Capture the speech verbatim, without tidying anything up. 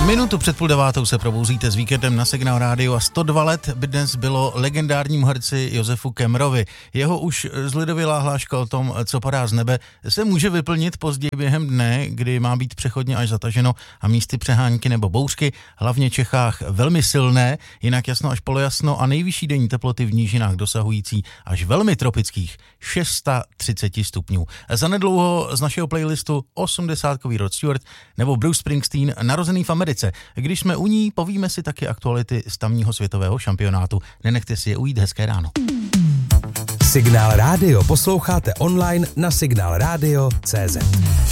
Minutu před půl devátou se probouzíte s víkendem na Signál Rádiu a sto dva let by dnes bylo legendárnímu herci Josefu Kemmerovi. Jeho už zlidovělá hláška o tom, co padá z nebe, se může vyplnit později během dne, kdy má být přechodně až zataženo a místy přehánky nebo bouřky, hlavně v Čechách velmi silné, jinak jasno až polojasno a nejvyšší denní teploty v nížinách dosahující až velmi tropických třicet šest stupňů. Zanedlouho z našeho playlistu osmdesátkový Rod Stewart nebo Bruce Springsteen, narozený v Americe. Když jsme u ní, povíme si taky aktuality z tamního světového šampionátu. Nenechte si je ujít, hezké ráno. Signál Rádio posloucháte online na signál radio tečka cé zet.